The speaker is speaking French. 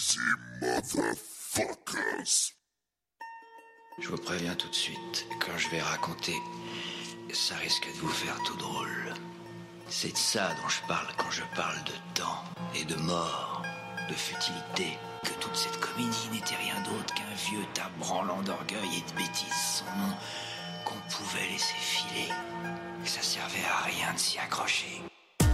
motherfuckers. Je vous préviens tout de suite, quand je vais raconter, ça risque de vous faire tout drôle. C'est de ça dont je parle quand je parle de temps et de mort, de futilité, que toute cette comédie n'était rien d'autre qu'un vieux tas branlant d'orgueil et de bêtises sans nom qu'on pouvait laisser filer. Que ça servait à rien de s'y accrocher.